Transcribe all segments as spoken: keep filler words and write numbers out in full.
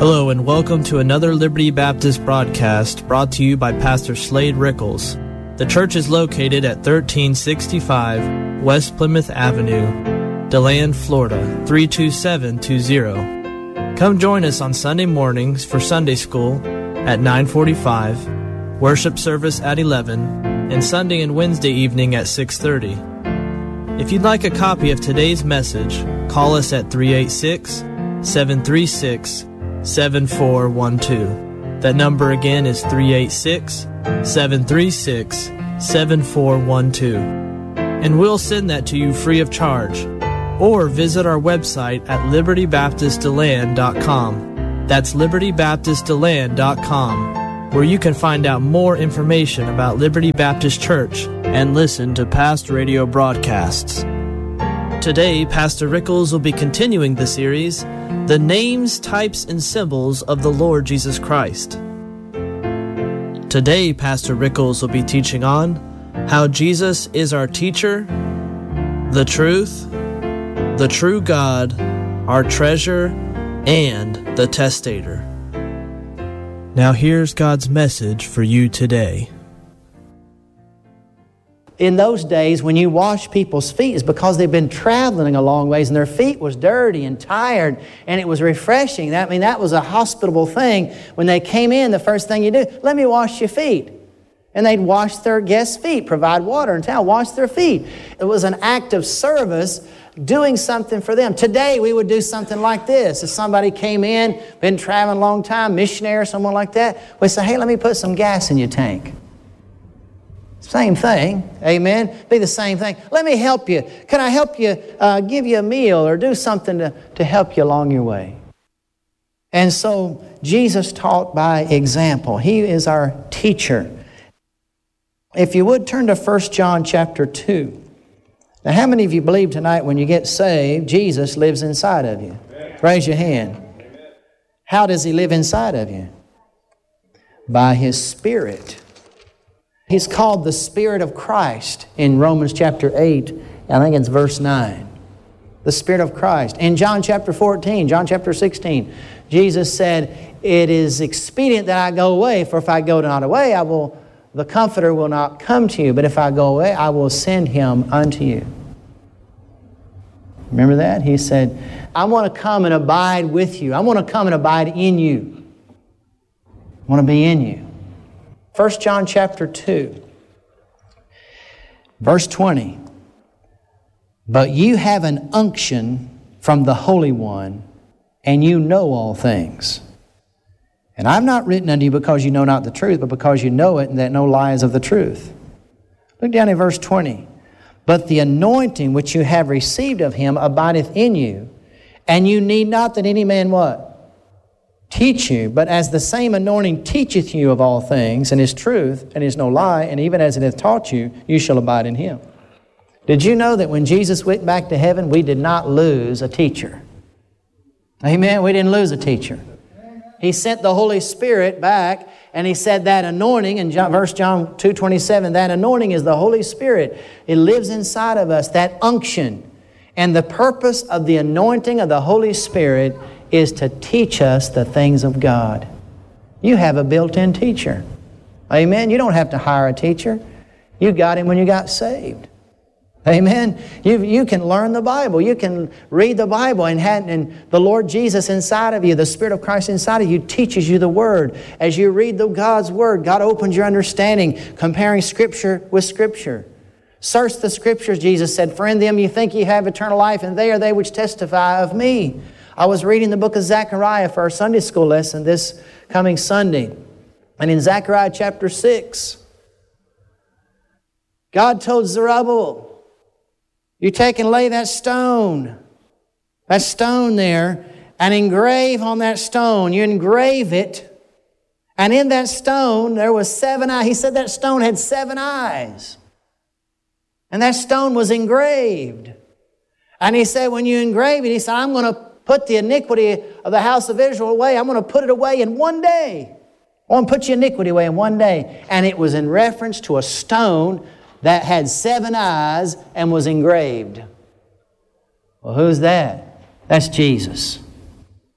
Hello and welcome to another Liberty Baptist broadcast brought to you by Pastor Slade Rickles. The church is located at thirteen sixty-five West Plymouth Avenue, DeLand, Florida, three two seven two zero. Come join us on Sunday mornings for Sunday school at nine forty-five, worship service at eleven, and Sunday and Wednesday evening at six thirty. If you'd like a copy of today's message, call us at three eight six, seven three six, seven four one two. That number again is three eight six, seven three six, seven four one two. And we'll send that to you free of charge. Or visit our website at liberty baptist deland dot com. That's liberty baptist deland dot com, where you can find out more information about Liberty Baptist Church and listen to past radio broadcasts. Today, Pastor Rickles will be continuing the series, The Names, Types, and Symbols of the Lord Jesus Christ. Today, Pastor Rickles will be teaching on how Jesus is our teacher, the truth, the true God, our treasure, and the testator. Now here's God's message for you today. In those days, when you wash people's feet, it's because they've been traveling a long ways and their feet was dirty and tired, and it was refreshing. That, I mean, that was a hospitable thing. When they came in, the first thing you do, let me wash your feet. And they'd wash their guests' feet, provide water and towel, wash their feet. It was an act of service, doing something for them. Today, we would do something like this. If somebody came in, been traveling a long time, missionary or someone like that, we'd say, hey, let me put some gas in your tank. Same thing, amen? Be the same thing. Let me help you. Can I help you, uh, give you a meal or do something to, to help you along your way? And so, Jesus taught by example. He is our teacher. If you would, turn to First John chapter two. Now, how many of you believe tonight when you get saved, Jesus lives inside of you? Amen. Raise your hand. Amen. How does He live inside of you? By His Spirit. He's called the Spirit of Christ in Romans chapter eight, I think it's verse nine. The Spirit of Christ. In John chapter fourteen, John chapter sixteen, Jesus said, it is expedient that I go away, for if I go not away, I will, the Comforter will not come to you, but if I go away, I will send Him unto you. Remember that? He said, I want to come and abide with you. I want to come and abide in you. I want to be in you. First John chapter two, verse twenty. But you have an unction from the Holy One, and you know all things. And I've not written unto you because you know not the truth, but because you know it, and that no lie is of the truth. Look down in verse twenty. But the anointing which you have received of Him abideth in you, and you need not that any man what? Teach you, but as the same anointing teacheth you of all things, and is truth, and is no lie, and even as it hath taught you, you shall abide in Him. Did you know that when Jesus went back to heaven, we did not lose a teacher? Amen? We didn't lose a teacher. He sent the Holy Spirit back, and He said that anointing, in First John two twenty-seven, that anointing is the Holy Spirit. It lives inside of us, that unction. And the purpose of the anointing of the Holy Spirit is to teach us the things of God. You have a built-in teacher. Amen? You don't have to hire a teacher. You got him when you got saved. Amen? You, you can learn the Bible. You can read the Bible and, have, and the Lord Jesus inside of you, the Spirit of Christ inside of you, teaches you the Word. As you read the God's Word, God opens your understanding, comparing Scripture with Scripture. Search the Scriptures, Jesus said, for in them you think you have eternal life, and they are they which testify of me. I was reading the book of Zechariah for our Sunday school lesson this coming Sunday. And in Zechariah chapter six, God told Zerubbabel, you take and lay that stone, that stone there, and engrave on that stone. You engrave it, and in that stone there was seven eyes. He said that stone had seven eyes. And that stone was engraved. And He said, when you engrave it, He said, I'm going to put the iniquity of the house of Israel away. I'm going to put it away in one day. I want to put your iniquity away in one day. And it was in reference to a stone that had seven eyes and was engraved. Well, who's that? That's Jesus.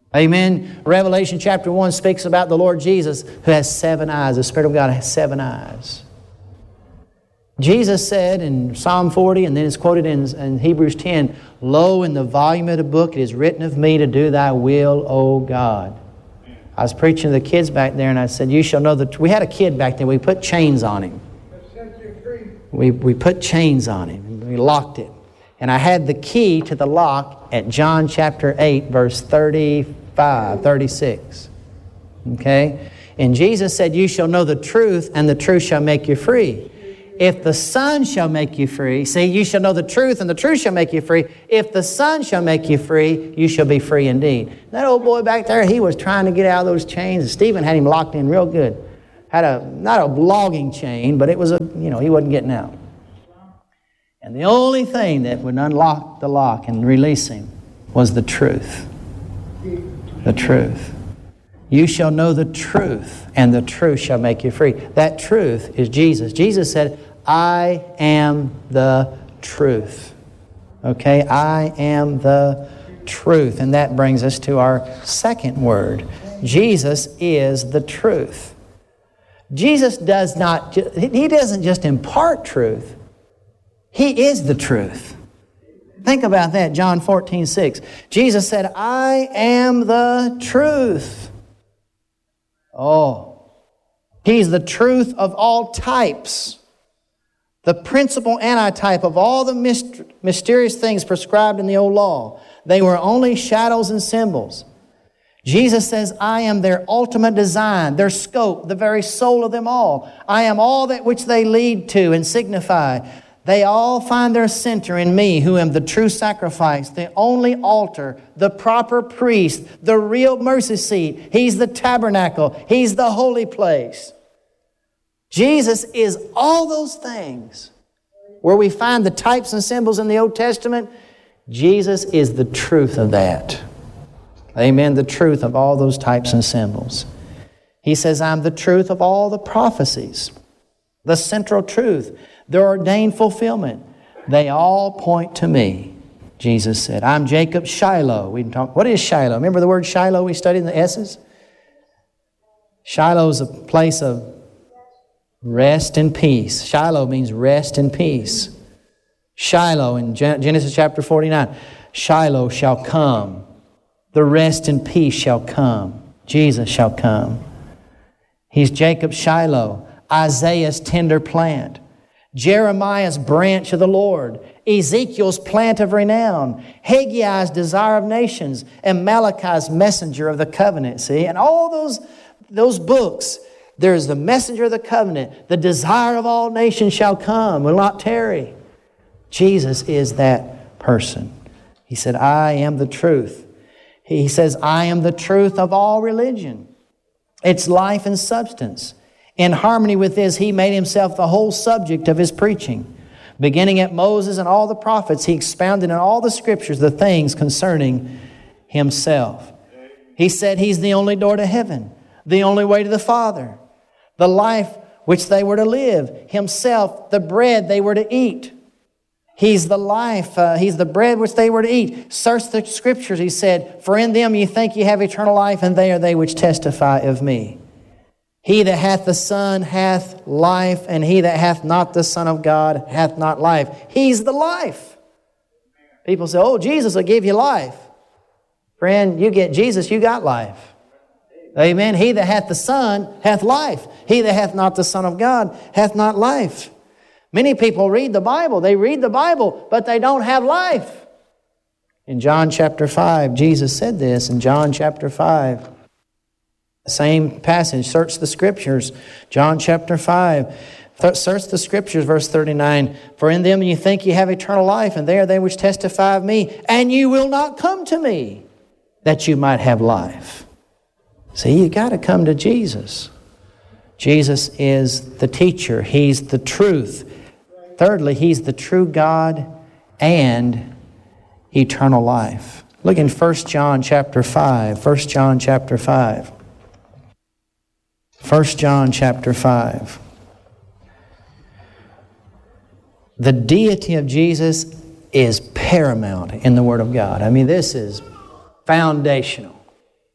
Amen. Revelation chapter one speaks about the Lord Jesus who has seven eyes. The Spirit of God has seven eyes. Jesus said in Psalm forty, and then it's quoted in, in Hebrews ten, "Lo, in the volume of the book it is written of me to do thy will, O God." I was preaching to the kids back there and I said, you shall know that we had a kid back there. We put chains on him. We, we put chains on him and we locked it. And I had the key to the lock at John chapter eight, verse thirty-five, thirty-six. Okay? And Jesus said, you shall know the truth, and the truth shall make you free. If the Son shall make you free, see, you shall know the truth, and the truth shall make you free. If the Son shall make you free, you shall be free indeed. That old boy back there, he was trying to get out of those chains, and Stephen had him locked in real good. Had a, not a logging chain, but it was a, you know, he wasn't getting out. And the only thing that would unlock the lock and release him was the truth. The truth. You shall know the truth, and the truth shall make you free. That truth is Jesus. Jesus said, I am the truth. Okay? I am the truth. And that brings us to our second word. Jesus is the truth. Jesus does not, He doesn't just impart truth. He is the truth. Think about that, John fourteen six. Jesus said, I am the truth. Oh, He's the truth of all types. The principal antitype of all the myst- mysterious things prescribed in the old law. They were only shadows and symbols. Jesus says, I am their ultimate design, their scope, the very soul of them all. I am all that which they lead to and signify. They all find their center in me, who am the true sacrifice, the only altar, the proper priest, the real mercy seat. He's the tabernacle. He's the holy place. Jesus is all those things. Where we find the types and symbols in the Old Testament, Jesus is the truth of that. Amen. The truth of all those types and symbols. He says, I'm the truth of all the prophecies. The central truth. Their ordained fulfillment. They all point to me, Jesus said. I'm Jacob Shiloh. We can talk, what is Shiloh? Remember the word Shiloh we studied in the S's? Shiloh is a place of rest and peace. Shiloh means rest and peace. Shiloh in Genesis chapter forty-nine. Shiloh shall come. The rest and peace shall come. Jesus shall come. He's Jacob Shiloh. Isaiah's tender plant. Jeremiah's branch of the Lord, Ezekiel's plant of renown, Haggai's desire of nations, and Malachi's messenger of the covenant. See, and all those, those books, there's the messenger of the covenant. The desire of all nations shall come, will not tarry. Jesus is that person. He said, I am the truth. He says, I am the truth of all religion. Its life and substance. In harmony with this, He made Himself the whole subject of His preaching. Beginning at Moses and all the prophets, He expounded in all the Scriptures the things concerning Himself. He said He's the only door to heaven, the only way to the Father, the life which they were to live, Himself, the bread they were to eat. He's the life, uh, He's the bread which they were to eat. Search the Scriptures, He said, for in them you think you have eternal life, and they are they which testify of me. He that hath the Son hath life, and he that hath not the Son of God hath not life. He's the life. People say, oh, Jesus will give you life. Friend, you get Jesus, you got life. Amen. He that hath the Son hath life. He that hath not the Son of God hath not life. Many people read the Bible. They read the Bible, but they don't have life. In John chapter five, Jesus said this in John chapter five. Same passage, search the Scriptures. John chapter five. Search the Scriptures, verse thirty-nine. For in them you think you have eternal life, and they are they which testify of me. And you will not come to me, that you might have life. See, you got to come to Jesus. Jesus is the teacher. He's the truth. Thirdly, He's the true God and eternal life. Look in First John chapter five. First John chapter five. First John chapter five. The deity of Jesus is paramount in the Word of God. I mean, this is foundational.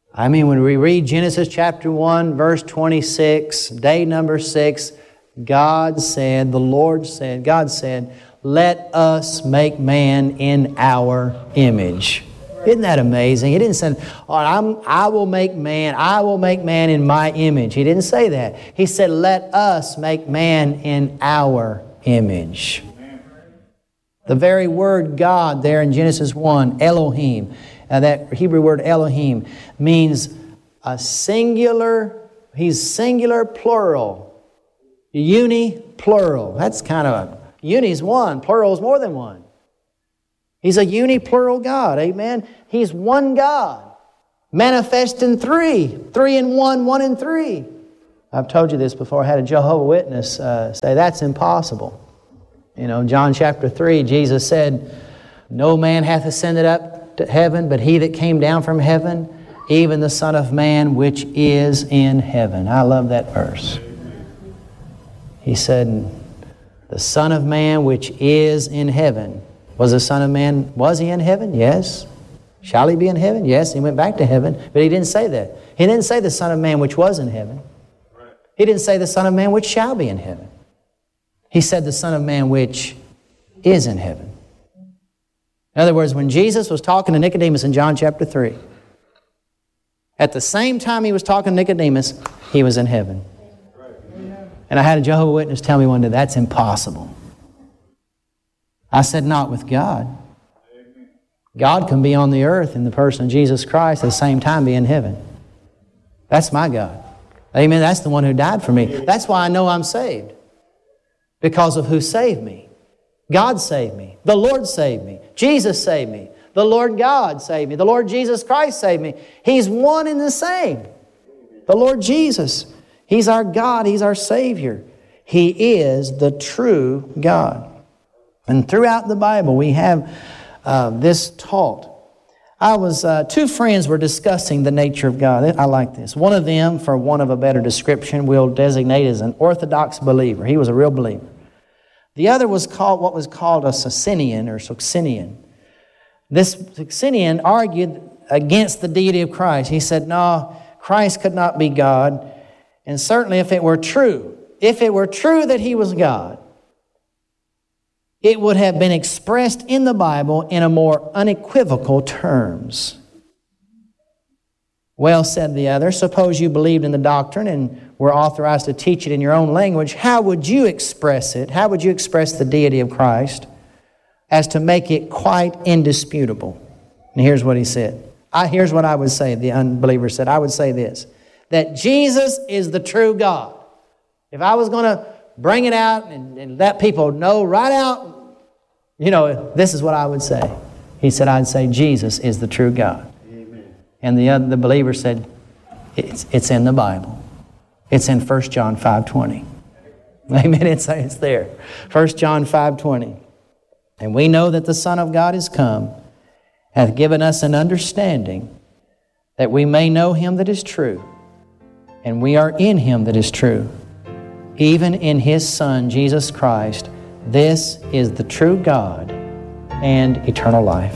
I mean, when we read Genesis chapter one, verse twenty-six, day number six, God said, the Lord said, God said, let us make man in our image. Isn't that amazing? He didn't say, oh, I'm, I will make man, I will make man in my image. He didn't say that. He said, let us make man in our image. The very word God there in Genesis one, Elohim, uh, that Hebrew word Elohim means a singular, he's singular plural. Uni plural. That's kind of a, uni is one, plural is more than one. He's a uni-plural God, amen? He's one God, manifest in three, three in one, one in three. I've told you this before. I had a Jehovah's Witness uh, say, that's impossible. You know, John chapter three, Jesus said, no man hath ascended up to heaven, but he that came down from heaven, even the Son of Man which is in heaven. I love that verse. He said, the Son of Man which is in heaven. Was the Son of Man, was He in heaven? Yes. Shall He be in heaven? Yes. He went back to heaven, but He didn't say that. He didn't say the Son of Man which was in heaven. He didn't say the Son of Man which shall be in heaven. He said the Son of Man which is in heaven. In other words, when Jesus was talking to Nicodemus in John chapter three, at the same time He was talking to Nicodemus, He was in heaven. And I had a Jehovah's Witness tell me one day, that's impossible. I said, not with God. God can be on the earth in the person of Jesus Christ at the same time be in heaven. That's my God. Amen. That's the one who died for me. That's why I know I'm saved. Because of who saved me. God saved me. The Lord saved me. Jesus saved me. The Lord God saved me. The Lord Jesus Christ saved me. He's one and the same. The Lord Jesus. He's our God. He's our Savior. He is the true God. And throughout the Bible, we have uh, this taught. I was, uh, two friends were discussing the nature of God. I like this. One of them, for want of a better description, we'll designate as an Orthodox believer. He was a real believer. The other was called what was called a Socinian or Socinian. This Socinian argued against the deity of Christ. He said, no, Christ could not be God. And certainly if it were true, if it were true that He was God, it would have been expressed in the Bible in a more unequivocal terms. Well, said the other, suppose you believed in the doctrine and were authorized to teach it in your own language. How would you express it? How would you express the deity of Christ as to make it quite indisputable? And here's what he said. I, here's what I would say, the unbeliever said. I would say this, that Jesus is the true God. If I was going to bring it out and, and let people know right out, you know, this is what I would say. He said, I'd say Jesus is the true God. Amen. And the other, the believer said, it's, it's in the Bible. It's in First John five twenty. Amen. It's, it's there. First John five twenty. And we know that the Son of God is come, hath given us an understanding that we may know Him that is true. And we are in Him that is true, even in His Son, Jesus Christ. This is the true God and eternal life.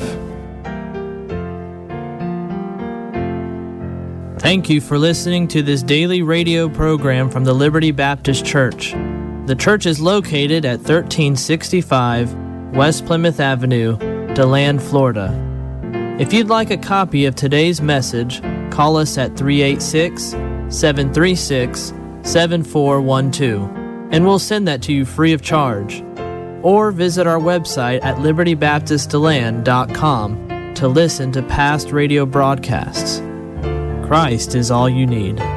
Thank you for listening to this daily radio program from the Liberty Baptist Church. The church is located at thirteen sixty-five West Plymouth Avenue, DeLand, Florida. If you'd like a copy of today's message, call us at three eight six, seven three six, seven four one two, and we'll send that to you free of charge. Or visit our website at liberty baptist deland dot com to listen to past radio broadcasts. Christ is all you need.